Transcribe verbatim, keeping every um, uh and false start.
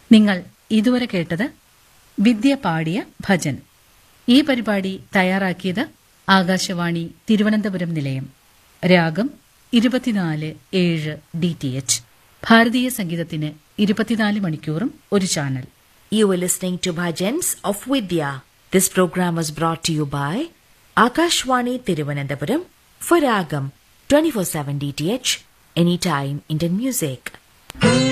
നിങ്ങൾ ഇതുവരെ കേട്ടത് വിദ്യ പാടിയ ഭജൻ. ഈ പരിപാടി തയ്യാറാക്കിയത് ആകാശവാണി തിരുവനന്തപുരം നിലയം. രാഗം ഇരുപത്തിനാല് ഏഴ് ഡി ടി എച്ച്. ഭാരതീയ സംഗീതത്തിന് ഇരുപത്തിനാല് മണിക്കൂറും ഒരു channel. You were listening to Bhajans of Vidya. This program was brought to you by Akashwani Tiruvananthapuram for Ragam twenty-four seven D T H, anytime Indian music.